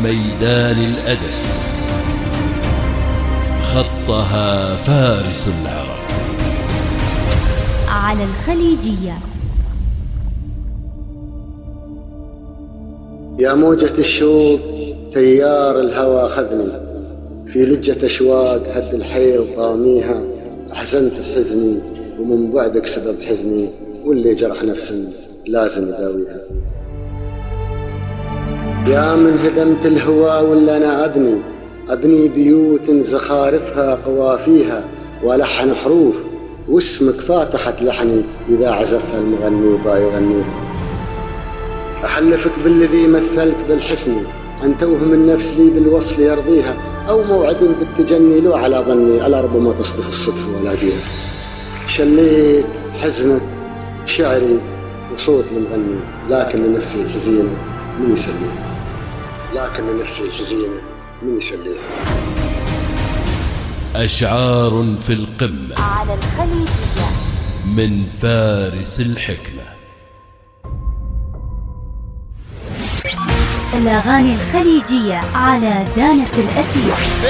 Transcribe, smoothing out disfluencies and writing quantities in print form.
ميدان الأدب خطها فارس العرب على الخليجية. يا موجة الشوق تيار الهوى خذني في لجة أشواق هد الحيل طاميها، أحزنت في حزني ومن بعدك سبب حزني، واللي جرح نفسي لازم يداويها. يا من هدمت الهوى ولا أنا أبني بيوت زخارفها قوافيها ولحن حروف، واسمك فاتحت لحني إذا عزفها المغني وبا يغنيها. أحلفك بالذي مثلت بالحسن أن توهم النفس لي بالوصل يرضيها، أو موعد بالتجني لو على ظني ألا ربما تصدف الصدف ولاقيها. شليت حزنك شعري وصوت المغني، لكن نفسي الحزينة من يسليها، أشعار في القمة على الخليجية من فارس الحكمة. الأغاني الخليجية على دانة الأثير.